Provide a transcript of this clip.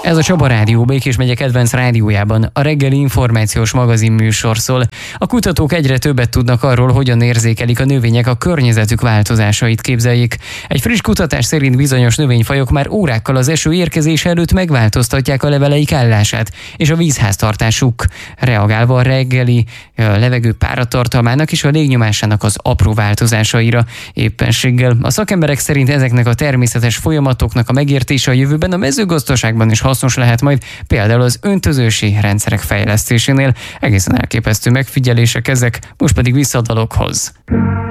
Ez a Csaba Rádió, Békés megye kedvenc rádiójában a reggeli információs magazin műsor szól. A kutatók egyre többet tudnak arról, hogyan érzékelik a növények a környezetük változásait, képzeljék. Egy friss kutatás szerint bizonyos növényfajok már órákkal az eső érkezése előtt megváltoztatják a leveleik állását és a vízháztartásuk, reagálva a reggeli levegő páratartalmának és a légnyomásának az apró változásaira. Éppenséggel a szakemberek szerint ezeknek a természetes folyamatoknak a megértése a jövőben a mezőgazdaságban is hasznos lehet majd, például az öntözősi rendszerek fejlesztésénél. Egészen elképesztő megfigyelések ezek, most pedig vissza a dalokhoz.